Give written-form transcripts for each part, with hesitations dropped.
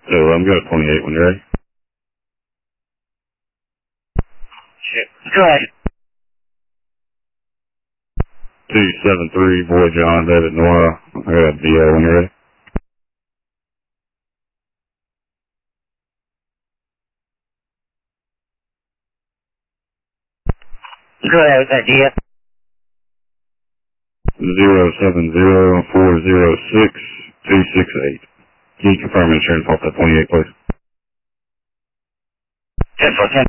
So I'm good at 28 when you're ready. Shit. Go ahead. 273, Boy John, David Nora. I got DO when you're ready. Go ahead with that, DF. 070-406-268. Can you confirm insurance off that 28, please? 10-4-10.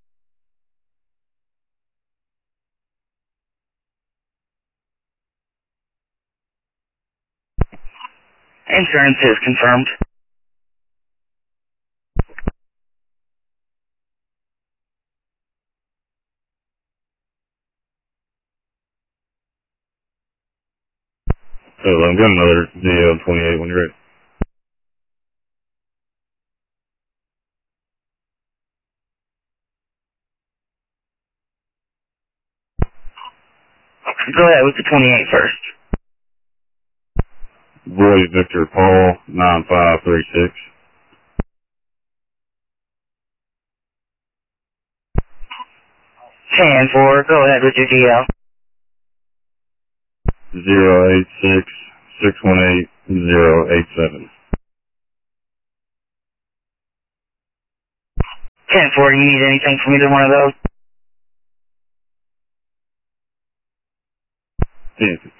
Insurance is confirmed. So I'm got another DO 28 when you're ready. Go ahead with the 28 first. Boy Victor Paul, 9536. 10-4. Go ahead with your DL. 086-618-087. 10-4. Do you need anything from either one of those? Yeah.